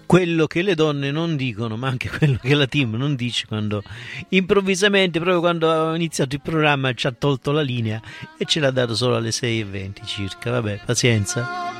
quello che le donne non dicono, ma anche quello che la team non dice, quando improvvisamente, proprio quando ho iniziato il programma, ci ha tolto la linea e ce l'ha dato solo alle 6:20 circa. Vabbè, pazienza.